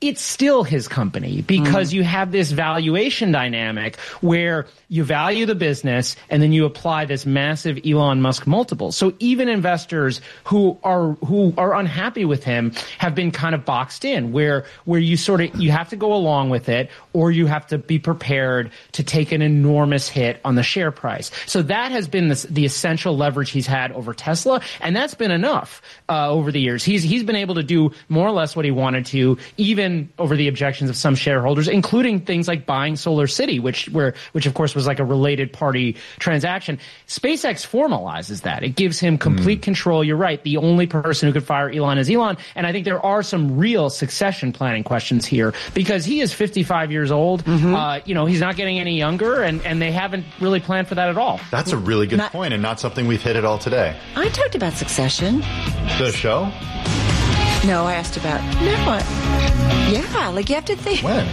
it's still his company because mm. you have this valuation dynamic where you value the business and then you apply this massive Elon Musk multiple. So even investors who are who are unhappy with him have been kind of boxed in where where you sort of you have to go along with it or you have to be prepared to take an enormous hit on the share price. So that has been the, the essential leverage he's had over Tesla, and that's been enough uh, over the years. He's he's been able to do more or less what he wanted to, even over the objections of some shareholders, including things like buying Solar City, which where which of course was like a related party transaction. SpaceX formalizes that. It gives him complete mm. control. You're right. The only person who could fire Elon is Elon. And I think there are some real succession planning questions here because he is fifty-five years old. Mm-hmm. Uh, you know, he's not getting any younger, and, and they haven't really planned for that at all. That's a really good not, point and not something we've hit at all today. I talked about Succession. The show? No, I asked about, no, I, yeah, like you have to think. When?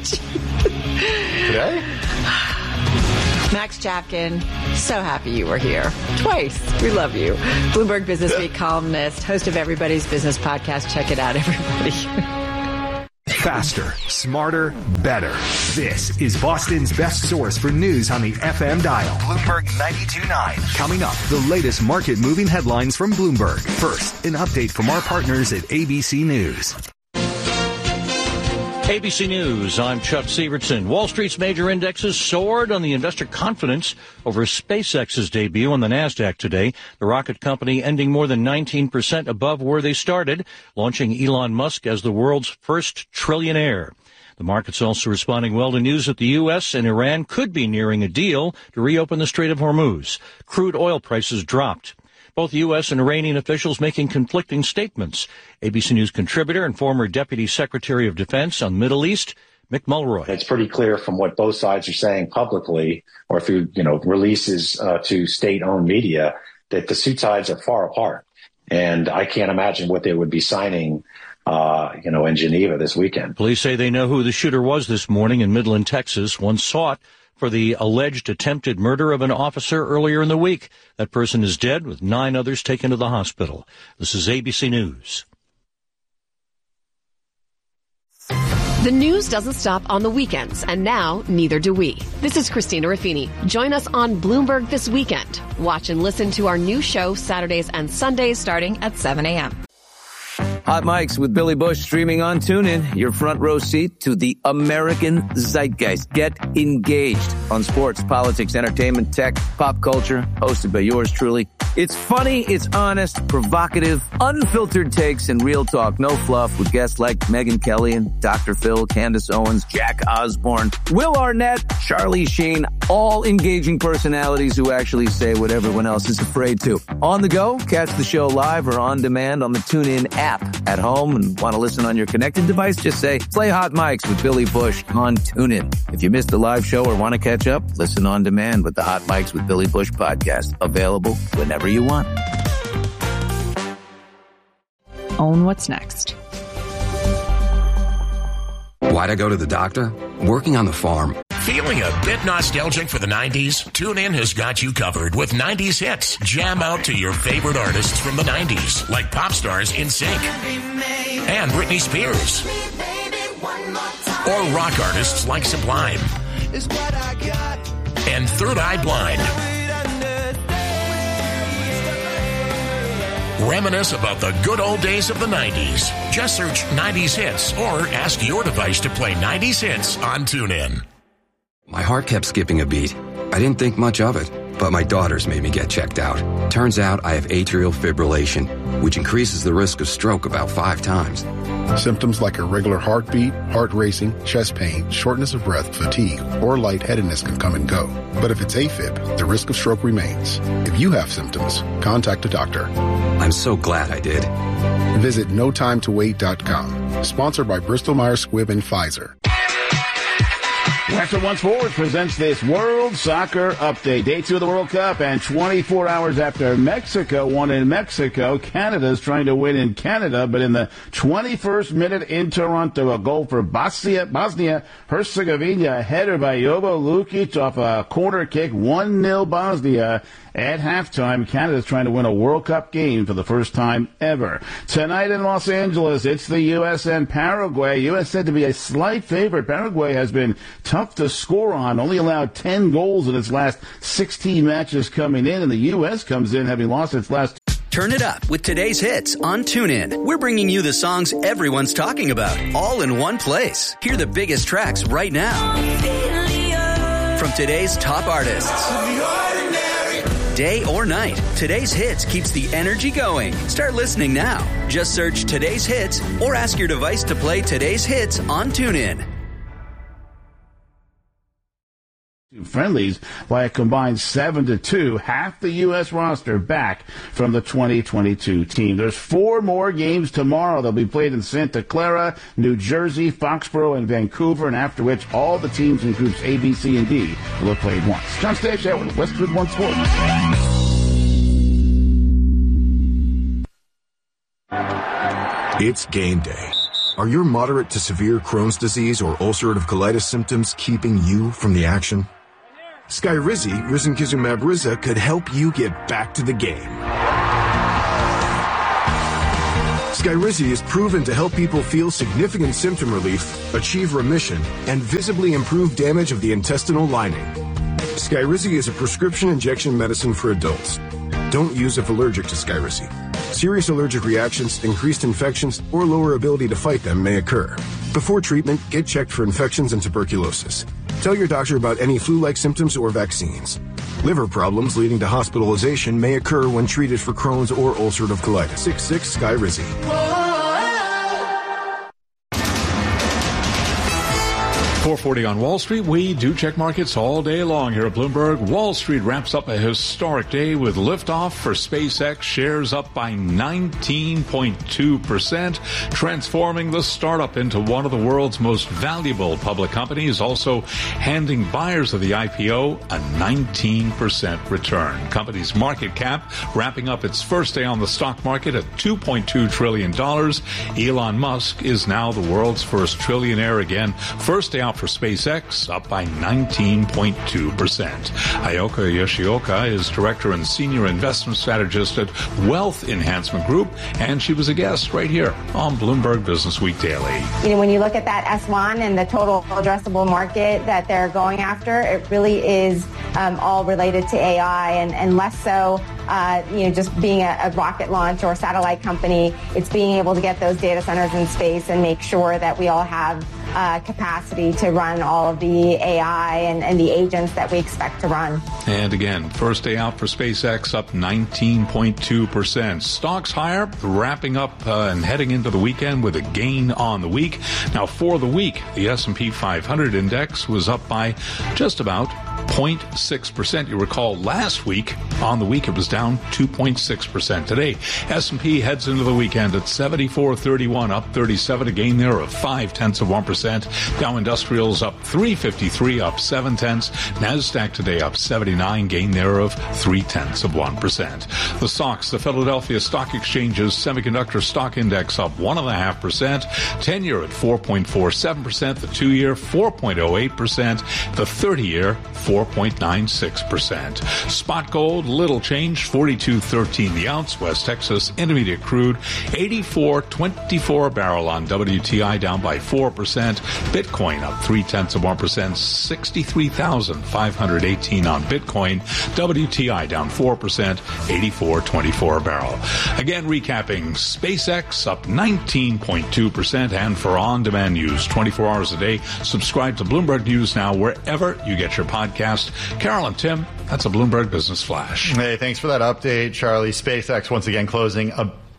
Today? Max Chapkin, so happy you were here. Twice. We love you. Bloomberg Business Week columnist, host of Everybody's Business Podcast. Check it out, everybody. Faster, smarter, better. This is Boston's best source for news on the F M dial. Bloomberg ninety-two point nine. Coming up, the latest market-moving headlines from Bloomberg. First, an update from our partners at A B C News. A B C News, I'm Chuck Sievertson. Wall Street's major indexes soared on the investor confidence over SpaceX's debut on the NASDAQ today. The rocket company ending more than nineteen percent above where they started, launching Elon Musk as the world's first trillionaire. The market's also responding well to news that the U S and Iran could be nearing a deal to reopen the Strait of Hormuz. Crude oil prices dropped. Both U S and Iranian officials making conflicting statements. A B C News contributor and former Deputy Secretary of Defense on the Middle East, Mick Mulroy. It's pretty clear from what both sides are saying publicly or through, you know, releases uh, to state-owned media that the two sides are far apart. And I can't imagine what they would be signing, uh, you know, in Geneva this weekend. Police say they know who the shooter was this morning in Midland, Texas. One sought for the alleged attempted murder of an officer earlier in the week. That person is dead, with nine others taken to the hospital. This is A B C News. The news doesn't stop on the weekends, and now neither do we. This is Christina Ruffini. Join us on Bloomberg This Weekend. Watch and listen to our new show Saturdays and Sundays starting at seven a.m. Hot Mics with Billy Bush streaming on TuneIn. Your front row seat to the American zeitgeist. Get engaged on sports, politics, entertainment, tech, pop culture. Hosted by yours truly. It's funny, it's honest, provocative, unfiltered takes, and real talk. No fluff with guests like Megyn Kelly and Doctor Phil, Candace Owens, Jack Osborne, Will Arnett, Charlie Sheen. All engaging personalities who actually say what everyone else is afraid to. On the go, catch the show live or on demand on the TuneIn app. At home and want to listen on your connected device, just say, play Hot Mics with Billy Bush on TuneIn. If you missed the live show or want to catch up, listen on demand with the Hot Mics with Billy Bush podcast. Available whenever you want. Own what's next. Why'd I go to the doctor? Working on the farm. Feeling a bit nostalgic for the nineties? TuneIn has got you covered with nineties hits. Jam out to your favorite artists from the nineties, like pop stars N Sync and Britney Spears, or rock artists like Sublime and Third Eye Blind. Reminisce about the good old days of the nineties. Just search nineties hits or ask your device to play nineties hits on TuneIn. My heart kept skipping a beat. I didn't think much of it, but my daughters made me get checked out. Turns out I have atrial fibrillation, which increases the risk of stroke about five times. Symptoms like irregular heartbeat, heart racing, chest pain, shortness of breath, fatigue, or lightheadedness can come and go. But if it's AFib, the risk of stroke remains. If you have symptoms, contact a doctor. I'm so glad I did. Visit no time to wait dot com. Sponsored by Bristol Myers Squibb and Pfizer. Western One Sports presents this World Soccer Update. Day two of the World Cup, and twenty-four hours after Mexico won in Mexico, Canada's trying to win in Canada, but in the twenty-first minute in Toronto, a goal for Bosnia, Bosnia Herzegovina, a header by Jovo Lukic off a corner kick, one nil Bosnia. at halftime. Canada's trying to win a World Cup game for the first time ever. Tonight in Los Angeles, it's the U S and Paraguay. U S said to be a slight favorite. Paraguay has been tough to score on, only allowed ten goals in its last sixteen matches coming in, and the U S comes in having lost its last. Turn it up with today's hits on TuneIn. We're bringing you the songs everyone's talking about, all in one place. Hear the biggest tracks right now from today's top artists. Day or night, today's hits keeps the energy going. Start listening now. Just search today's hits or ask your device to play today's hits on TuneIn. Friendlies by a combined seven to two, half the U S roster back from the twenty twenty-two team. There's four more games tomorrow. They'll be played in Santa Clara, New Jersey, Foxborough, and Vancouver, and after which all the teams in groups A, B, C, and D will have played once. John Stacey with Westwood One Sports. It's game day. Are your moderate to severe Crohn's disease or ulcerative colitis symptoms keeping you from the action? Skyrizi, risankizumab Riza, could help you get back to the game. Skyrizi is proven to help people feel significant symptom relief, achieve remission, and visibly improve damage of the intestinal lining. Skyrizi is a prescription injection medicine for adults. Don't use if allergic to Skyrizi. Serious allergic reactions, increased infections, or lower ability to fight them may occur. Before treatment, get checked for infections and tuberculosis. Tell your doctor about any flu-like symptoms or vaccines. Liver problems leading to hospitalization may occur when treated for Crohn's or ulcerative colitis. six six Skyrizi. four forty on Wall Street. We do check markets all day long here at Bloomberg. Wall Street wraps up a historic day with liftoff for SpaceX. Shares up by nineteen point two percent, transforming the startup into one of the world's most valuable public companies, also handing buyers of the I P O a nineteen percent return. Company's market cap wrapping up its first day on the stock market at two point two trillion dollars. Elon Musk is now the world's first trillionaire again. First day out for SpaceX, up by nineteen point two percent. Ayoka Yoshioka is director and senior investment strategist at Wealth Enhancement Group, and she was a guest right here on Bloomberg Business Week Daily. You know, when you look at that S one and the total addressable market that they're going after, it really is um, all related to A I and, and less so, uh, you know, just being a, a rocket launch or satellite company. It's being able to get those data centers in space and make sure that we all have uh, capacity to run all of the A I and, and the agents that we expect to run. And again, first day out for SpaceX, up nineteen point two percent. Stocks higher, wrapping up uh, and heading into the weekend with a gain on the week. Now for the week, the S and P five hundred index was up by just about zero point six percent. You recall last week, on the week, it was down two point six percent. Today, S and P heads into the weekend at seventy-four thirty-one, up thirty-seven, a gain there of five tenths of one percent. Dow Industrials up three fifty-three, up seven tenths. NASDAQ today up seventy-nine, gain there of three tenths of one percent. The S O X, the Philadelphia Stock Exchange's Semiconductor Stock Index, up one point five percent. ten-year at four point four seven percent. The two-year, four point oh eight percent. The thirty-year, four point nine six percent. Spot gold, little change, forty-two thirteen the ounce. West Texas Intermediate crude, eighty-four twenty-four a barrel on W T I, down by four percent. Bitcoin up three tenths of one percent, sixty-three thousand five hundred eighteen on Bitcoin. W T I down four percent, eighty-four twenty-four a barrel. Again, recapping, SpaceX up nineteen point two percent, and for on-demand news twenty-four hours a day, subscribe to Bloomberg News Now wherever you get your podcast. Carol and Tim, that's a Bloomberg Business Flash. Hey, thanks for that update, Charlie. SpaceX once again closing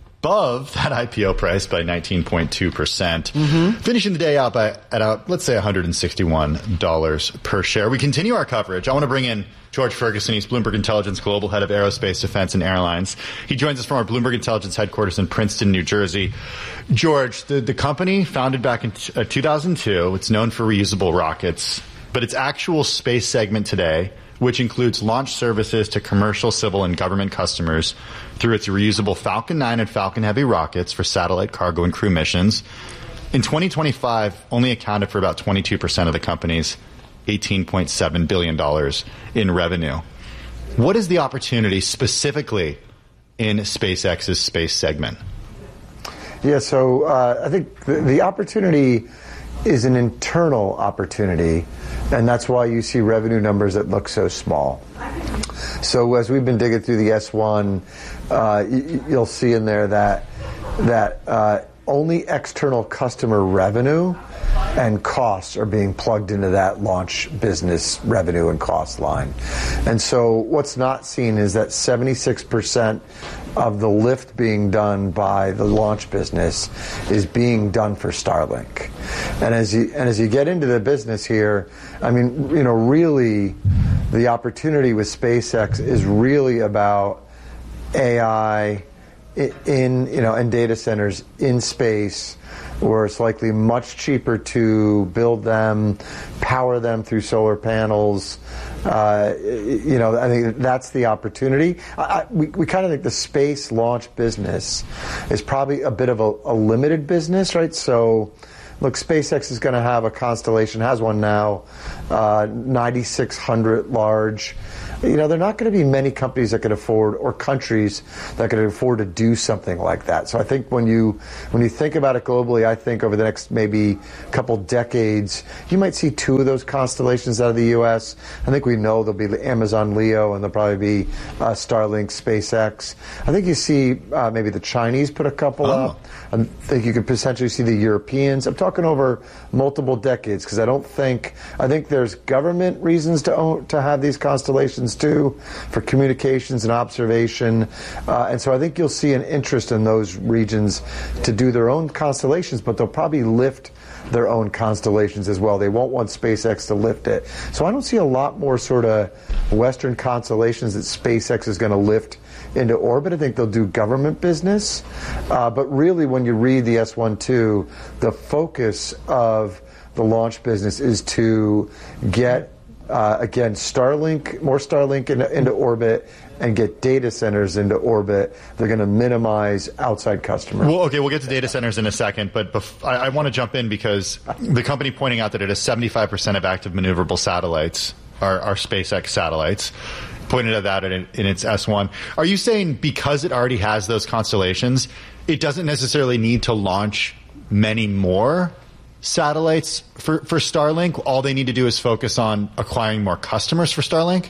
above that I P O price by nineteen point two percent, mm-hmm. finishing the day out by, at, uh, let's say, one hundred sixty-one dollars per share. We continue our coverage. I want to bring in George Ferguson. He's Bloomberg Intelligence Global Head of Aerospace, Defense, and Airlines. He joins us from our Bloomberg Intelligence headquarters in Princeton, New Jersey. George, the, the company founded back in t- uh, two thousand two. It's known for reusable rockets, but its actual space segment today, which includes launch services to commercial, civil, and government customers through its reusable Falcon nine and Falcon Heavy rockets for satellite cargo and crew missions, in twenty twenty-five only accounted for about twenty-two percent of the company's eighteen point seven billion dollars in revenue. What is the opportunity specifically in SpaceX's space segment? Yeah, so uh, I think the, the opportunity is an internal opportunity, and that's why you see revenue numbers that look so small. So as we've been digging through the S one, uh, you, you'll see in there that that uh, only external customer revenue and costs are being plugged into that launch business revenue and cost line. And so what's not seen is that seventy-six percent of the lift being done by the launch business is being done for Starlink. And as you and as you get into the business here, I mean, you know, really the opportunity with SpaceX is really about A I in, you know, and data centers in space, where it's likely much cheaper to build them, power them through solar panels. Uh, you know, I think that's the opportunity. I, I, we we kind of think the space launch business is probably a bit of a, a limited business, right? So, look, SpaceX is going to have a constellation, has one now, uh, ninety-six hundred large. You know, there are not going to be many companies that can afford, or countries that can afford to do something like that. So I think when you when you think about it globally, I think over the next maybe couple decades, you might see two of those constellations out of the U S. I think we know there'll be the Amazon Leo, and there'll probably be uh, Starlink, SpaceX. I think you see uh, maybe the Chinese put a couple oh. up. I think you could potentially see the Europeans. I'm talking over multiple decades, because I don't think I think there's government reasons to own, to have these constellations too, for communications and observation, uh, and so I think you'll see an interest in those regions to do their own constellations, but they'll probably lift their own constellations as well. They won't want SpaceX to lift it. So I don't see a lot more sort of Western constellations that SpaceX is going to lift into orbit. I think they'll do government business, uh, but really when you read the S one two, the focus of the launch business is to get Uh, again, Starlink, more Starlink into, into orbit, and get data centers into orbit. They're going to minimize outside customers. Well, okay, we'll get to data centers in a second, but bef- I, I want to jump in because the company pointing out that it has seventy-five percent of active maneuverable satellites are, are SpaceX satellites. Pointed at that in, in its S one. Are you saying because it already has those constellations, it doesn't necessarily need to launch many more satellites for, for Starlink? All they need to do is focus on acquiring more customers for Starlink?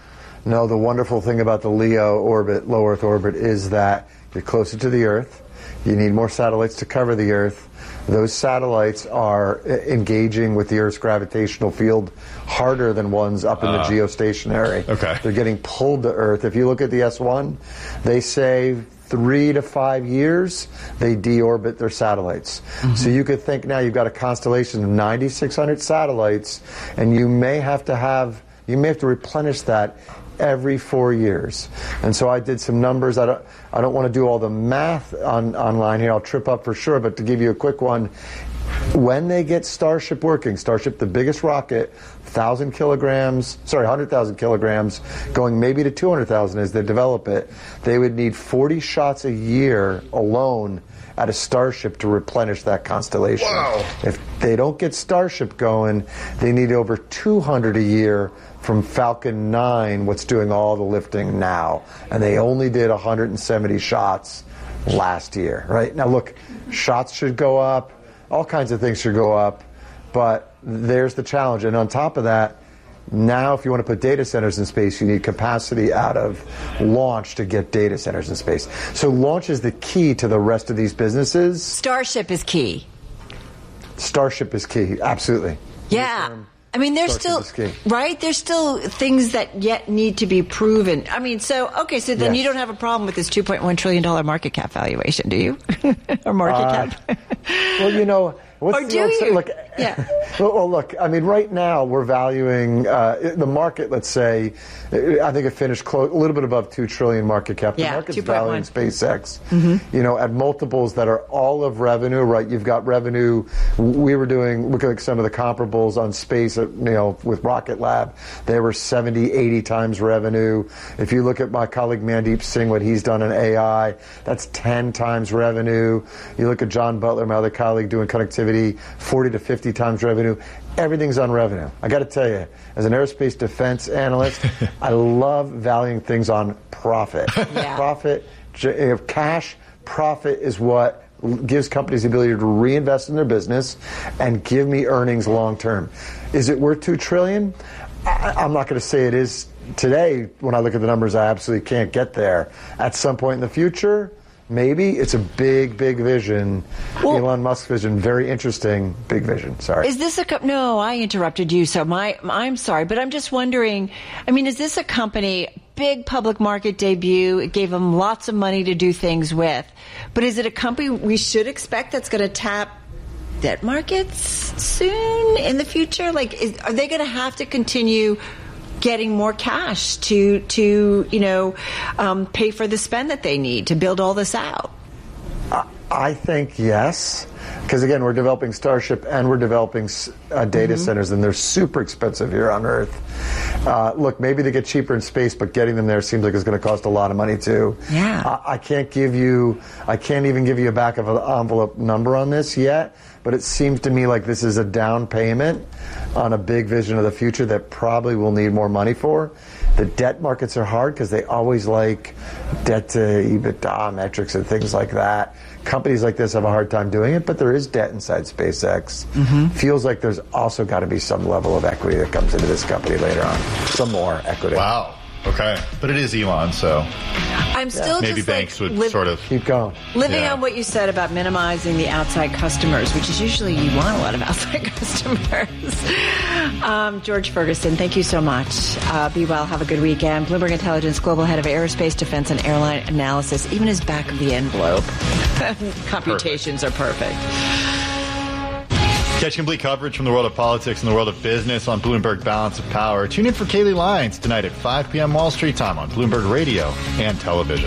No, the wonderful thing about the LEO orbit, low Earth orbit, is that you're closer to the Earth. You need more satellites to cover the Earth. Those satellites are engaging with the Earth's gravitational field harder than ones up in uh, the geostationary. Okay. They're getting pulled to Earth. If you look at the S one, they say three to five years, they deorbit their satellites. Mm-hmm. So you could think now you've got a constellation of ninety-six hundred satellites, and you may have to have, you may have to replenish that every four years. And so I did some numbers. I don't, I don't want to do all the math on online here. I'll trip up for sure, but to give you a quick one, when they get Starship working, Starship, the biggest rocket, one thousand kilograms, sorry, one hundred thousand kilograms, going maybe to two hundred thousand as they develop it, they would need forty shots a year alone at a Starship to replenish that constellation. Wow. If they don't get Starship going, they need over two hundred a year from Falcon nine, what's doing all the lifting now. And they only did one hundred seventy shots last year, right? Now look, shots should go up, all kinds of things should go up, but there's the challenge. And on top of that, now if you want to put data centers in space, you need capacity out of launch to get data centers in space. So launch is the key to the rest of these businesses. Starship is key. Starship is key, absolutely. Yeah. I mean, there's still, right? There's still things that yet need to be proven. I mean, so, okay, so then Yes. you don't have a problem with this two point one trillion dollars market cap valuation, do you? Or market Uh, cap? Well, you know, what's Or the do old say- you? Look, Yeah. well, well, look, I mean, right now we're valuing uh, the market, let's say, I think it finished close, a little bit above two trillion dollars market cap. The Yeah, market's two point one. valuing SpaceX, Mm-hmm. you know, at multiples that are all of revenue, right? You've got revenue. We were doing, looking at some of the comparables on space, you know, with Rocket Lab. They were seventy, eighty times revenue. If you look at my colleague Mandeep Singh, what he's done in A I, that's ten times revenue. You look at John Butler, my other colleague, doing connectivity, forty to fifty see times revenue. Everything's on revenue. I got to tell you, as an aerospace defense analyst, I love valuing things on profit. Yeah. Profit, cash, profit is what gives companies the ability to reinvest in their business and give me earnings long term. Is it worth two trillion dollars? I, I'm not going to say it is today. When I look at the numbers, I absolutely can't get there. At some point in the future, maybe. It's a big, big vision. Well, Elon Musk's vision, very interesting, big vision. Sorry. Is this a co- no? I interrupted you, so my I'm sorry, but I'm just wondering. I mean, is this a company? Big public market debut. It gave them lots of money to do things with, but is it a company we should expect that's going to tap debt markets soon in the future? Like, is, are they going to have to continue getting more cash to to you know um, pay for the spend that they need to build all this out? I think yes, because again, we're developing Starship and we're developing uh, data mm-hmm. centers, and they're super expensive here on Earth. Uh, look, maybe they get cheaper in space, but getting them there seems like it's going to cost a lot of money too. Yeah, I, I can't give you, I can't even give you a back of an envelope number on this yet, but it seems to me like this is a down payment on a big vision of the future that probably will need more money for. The debt markets are hard because they always like debt to EBITDA metrics and things like that. Companies like this have a hard time doing it, but there is debt inside SpaceX. Mm-hmm. Feels like there's also got to be some level of equity that comes into this company later on. Some more equity. Wow. Okay. But it is Elon, so I'm still yeah. maybe just banks like would live, sort of keep going. Living yeah. on what you said about minimizing the outside customers, which is usually you want a lot of outside customers. um, George Ferguson, thank you so much. Uh, be well. Have a good weekend. Bloomberg Intelligence Global Head of Aerospace Defense and Airline Analysis. Even his back of the envelope computations perfect. are perfect. Catch complete coverage from the world of politics and the world of business on Bloomberg Balance of Power. Tune in for Kaylee Lyons tonight at five p.m. Wall Street time on Bloomberg Radio and television.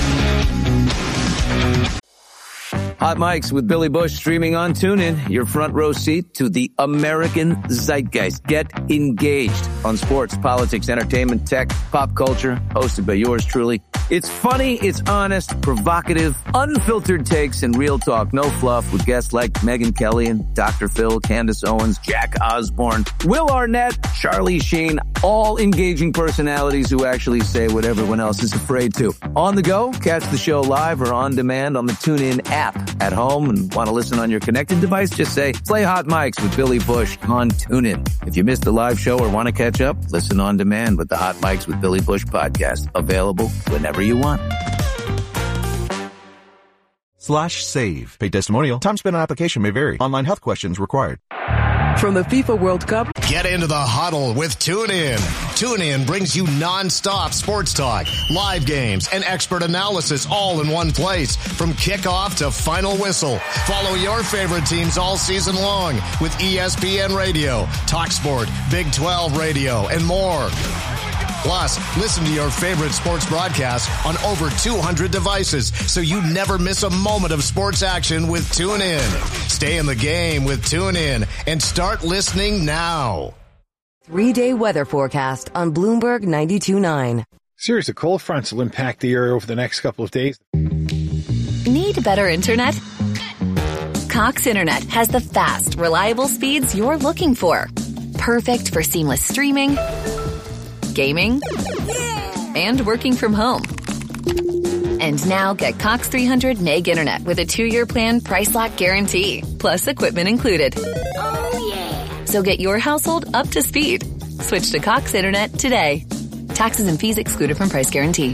Hot Mics with Billy Bush streaming on TuneIn. Your front row seat to the American zeitgeist. Get engaged on sports, politics, entertainment, tech, pop culture. Hosted by yours truly. It's funny, it's honest, provocative, unfiltered takes, and real talk. No fluff with guests like Megyn Kelly and Doctor Phil, Candace Owens, Jack Osborne, Will Arnett, Charlie Sheen. All engaging personalities who actually say what everyone else is afraid to. On the go, catch the show live or on demand on the TuneIn app. At home and want to listen on your connected device, just say, play Hot Mics with Billy Bush on TuneIn. If you missed the live show or want to catch up, listen on demand with the Hot Mics with Billy Bush podcast. Available whenever you want. Slash save. Paid testimonial. Time spent on application may vary. Online health questions required. From the FIFA World Cup. Get into the huddle with TuneIn. TuneIn brings you non-stop sports talk, live games, and expert analysis all in one place. From kickoff to final whistle. Follow your favorite teams all season long with E S P N Radio, TalkSport, Big twelve Radio, and more. Plus, listen to your favorite sports broadcasts on over two hundred devices so you never miss a moment of sports action with TuneIn. Stay in the game with TuneIn and start listening now. Three-day weather forecast on Bloomberg ninety-two point nine. Series of cold fronts will impact the area over the next couple of days. Need better internet? Cox Internet has the fast, reliable speeds you're looking for. Perfect for seamless streaming, gaming, and working from home. And now get Cox three hundred meg internet with a two-year plan price lock guarantee, plus equipment included. Oh, yeah. So get your household up to speed. Switch to Cox Internet today. Taxes and fees excluded from price guarantee.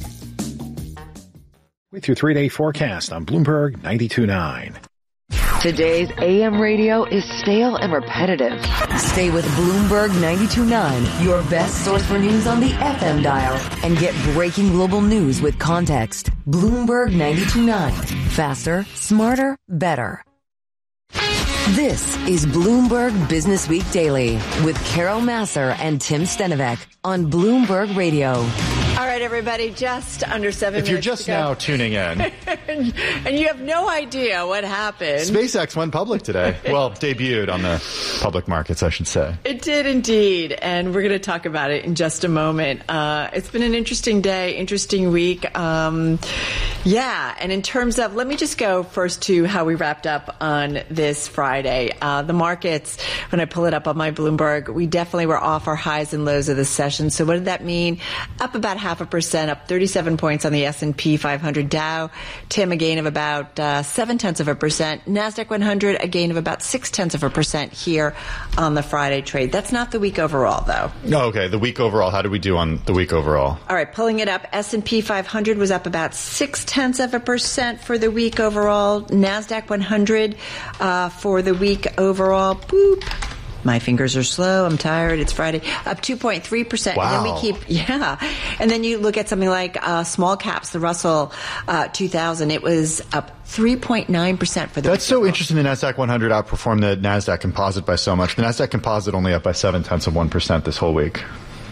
With your three-day forecast on Bloomberg ninety-two point nine. Today's A M radio is stale and repetitive. Stay with Bloomberg ninety-two point nine, your best source for news on the F M dial, and get breaking global news with context. Bloomberg ninety-two point nine. Faster, smarter, better. This is Bloomberg Business Week Daily with Carol Massar and Tim Stenovec on Bloomberg Radio. All right. right, everybody. Just under seven if minutes. If you're just now tuning in. And you have no idea what happened. SpaceX went public today. Well, debuted on the public markets, I should say. It did indeed. And we're going to talk about it in just a moment. Uh, it's been an interesting day, interesting week. Um, yeah. And in terms of, let me just go first to how we wrapped up on this Friday. Uh, the markets, when I pull it up on my Bloomberg, we definitely were off our highs and lows of the session. So what did that mean? Up about half a percent, up thirty-seven points on the S and P five hundred. Dow, Tim, a gain of about uh, seven tenths of a percent. NASDAQ one hundred, a gain of about six tenths of a percent here on the Friday trade. That's not the week overall, though. Oh, okay. The week overall. How did we do on the week overall? All right. Pulling it up, S and P five hundred was up about six tenths of a percent for the week overall. NASDAQ one hundred uh, for the week overall. Boop. My fingers are slow. I'm tired. It's Friday. Up two point three percent. Wow. And then we keep, yeah. And then you look at something like uh, small caps, the Russell uh, two thousand. It was up three point nine percent for the That's week so overall. interesting. The NASDAQ one hundred outperformed the NASDAQ Composite by so much. The NASDAQ Composite only up by seven tenths of one percent this whole week.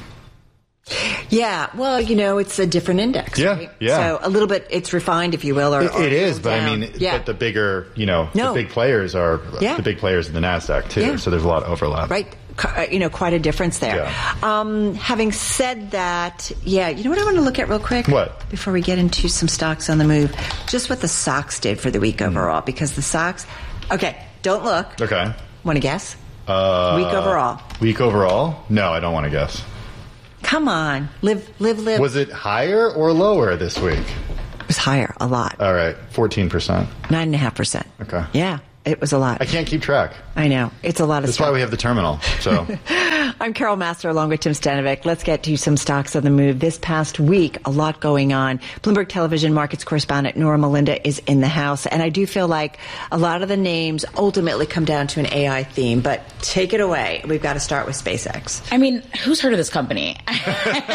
Yeah, well, you know, it's a different index. Yeah, right? yeah. So a little bit, it's refined, if you will. Or, It, or it is, but down. I mean, yeah. but the bigger, you know, No. the big players are Yeah. the big players in the NASDAQ too. Yeah. So there's a lot of overlap. Right. Qu- You know, quite a difference there. Yeah. Um, having said that, yeah, you know what I want to look at real quick? What? Before we get into some stocks on the move, just what the stocks did for the week overall, because the stocks, okay, don't look. Okay. Want to guess? Uh, Week overall. Week overall? No, I don't want to guess. Come on. Live, live, live. Was it higher or lower this week? It was higher, a lot. All right, fourteen percent. Nine and a half percent. Okay. Yeah, it was a lot. I can't keep track. I know. It's a lot of That's stuff. why we have the terminal. So I'm Carol Master along with Tim Stanovic. Let's get to some stocks on the move. This past week, a lot going on. Bloomberg Television markets correspondent Nora Melinda is in the house. And I do feel like a lot of the names ultimately come down to an A I theme. But take it away. We've got to start with SpaceX. I mean, who's heard of this company?